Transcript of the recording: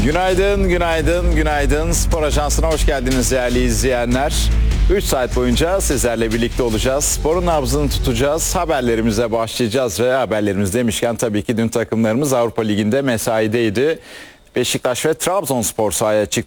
Günaydın, günaydın, günaydın. Spor Ajansı'na hoş geldiniz değerli izleyenler. 3 saat boyunca sizlerle birlikte olacağız. Sporun nabzını tutacağız. Haberlerimize başlayacağız ve haberlerimiz demişken tabii ki dün takımlarımız Avrupa Ligi'nde mesaideydi. Beşiktaş ve Trabzonspor sahaya çıktı.